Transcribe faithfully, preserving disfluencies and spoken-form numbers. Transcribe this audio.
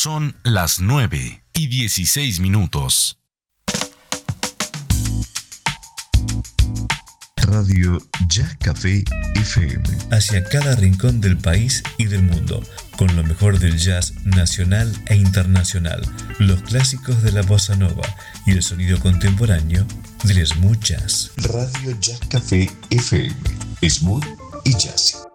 Son las nueve y dieciséis minutos. Radio Jazz Café F M. Hacia cada rincón del país y del mundo, con lo mejor del jazz nacional e internacional, los clásicos de la bossa nova y el sonido contemporáneo del smooth jazz. Radio Jazz Café F M. Smooth y jazzy.